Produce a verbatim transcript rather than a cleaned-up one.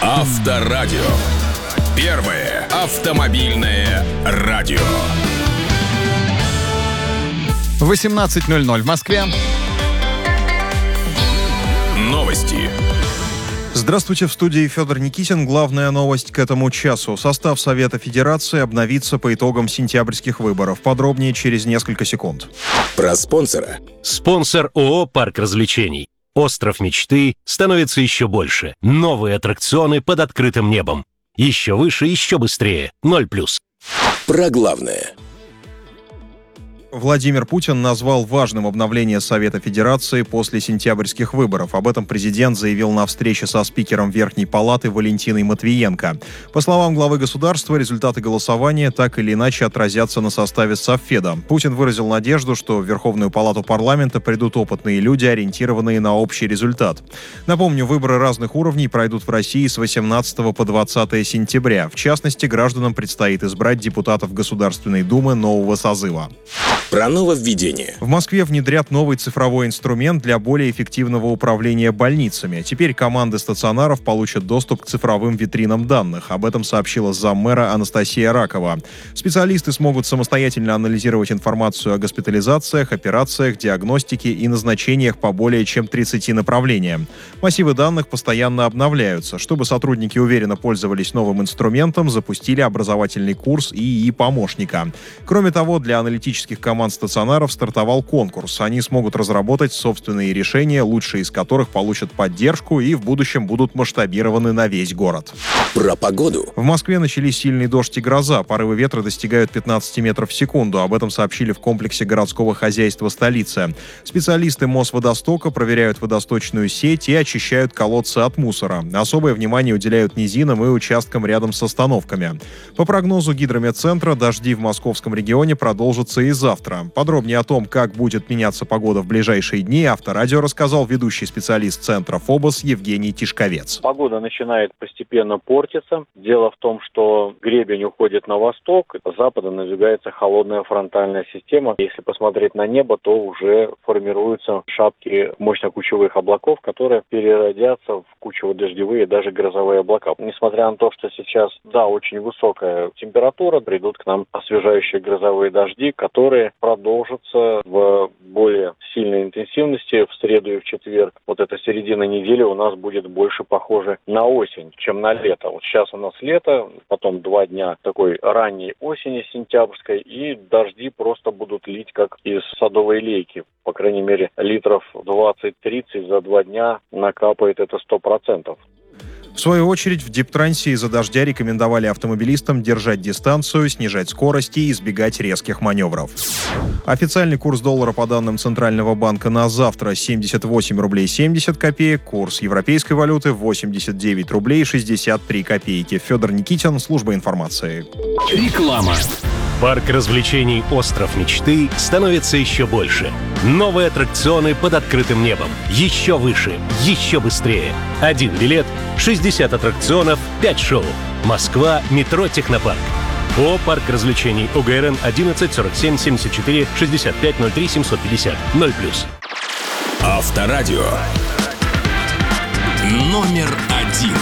Авторадио. Первое автомобильное радио. восемнадцать ноль ноль в Москве. Новости. Здравствуйте, в студии Федор Никитин. Главная новость к этому часу. Состав Совета Федерации обновится по итогам сентябрьских выборов. Подробнее через несколько секунд. Про спонсора. Спонсор ООО «Парк развлечений». Остров мечты становится еще больше. Новые аттракционы под открытым небом. Еще выше, еще быстрее. Ноль плюс. Про главное. Владимир Путин назвал важным обновление Совета Федерации после сентябрьских выборов. Об этом президент заявил на встрече со спикером Верхней Палаты Валентиной Матвиенко. По словам главы государства, результаты голосования так или иначе отразятся на составе Совфеда. Путин выразил надежду, что в Верховную Палату парламента придут опытные люди, ориентированные на общий результат. Напомню, выборы разных уровней пройдут в России с восемнадцатого по двадцатое сентября. В частности, гражданам предстоит избрать депутатов Государственной Думы нового созыва. Про нововведение. В Москве внедрят новый цифровой инструмент для более эффективного управления больницами. Теперь команды стационаров получат доступ к цифровым витринам данных. Об этом сообщила заммэра Анастасия Ракова. Специалисты смогут самостоятельно анализировать информацию о госпитализациях, операциях, диагностике и назначениях по более чем тридцати направлениям. Массивы данных постоянно обновляются. Чтобы сотрудники уверенно пользовались новым инструментом, запустили образовательный курс ИИ-помощника. Кроме того, для аналитических команд стационаров стартовал конкурс. Они смогут разработать собственные решения, лучшие из которых получат поддержку и в будущем будут масштабированы на весь город. Про погоду. В Москве начались сильный дождь и гроза. Порывы ветра достигают пятнадцати метров в секунду. Об этом сообщили в комплексе городского хозяйства столицы. Специалисты Мосводостока проверяют водосточную сеть и очищают колодцы от мусора. Особое внимание уделяют низинам и участкам рядом с остановками. По прогнозу Гидрометцентра, дожди в московском регионе продолжатся и завтра. Подробнее о том, как будет меняться погода в ближайшие дни, Авторадио рассказал ведущий специалист Центра ФОБОС Евгений Тишковец. Погода начинает постепенно портиться. Дело в том, что гребень уходит на восток, с запада надвигается холодная фронтальная система. Если посмотреть на небо, то уже формируются шапки мощно-кучевых облаков, которые переродятся в кучево-дождевые, даже грозовые облака. Несмотря на то, что сейчас, да, очень высокая температура, придут к нам освежающие грозовые дожди, которые продолжится в более сильной интенсивности в среду и в четверг. Вот эта середина недели у нас будет больше похожа на осень, чем на лето. Вот сейчас у нас лето, потом два дня такой ранней осени сентябрьской, и дожди просто будут лить как из садовой лейки. По крайней мере, литров двадцать-тридцать за два дня накапает это сто процентов. В свою очередь, в Диптрансе из-за дождя рекомендовали автомобилистам держать дистанцию, снижать скорости и избегать резких маневров. Официальный курс доллара по данным Центрального банка на завтра семьдесят восемь рублей семьдесят копеек, курс европейской валюты восемьдесят девять рублей шестьдесят три копейки. Федор Никитин, служба информации. Реклама. Парк развлечений «Остров мечты» становится еще больше. Новые аттракционы под открытым небом. Еще выше, еще быстрее. Один билет, шестьдесят аттракционов, пять шоу. Москва, метро «Технопарк». ООО «Парк развлечений», ОГРН одиннадцать сорок семь семьдесят четыре шестьдесят пять ноль три семьсот пятьдесят. ноль плюс. Авторадио. Номер один.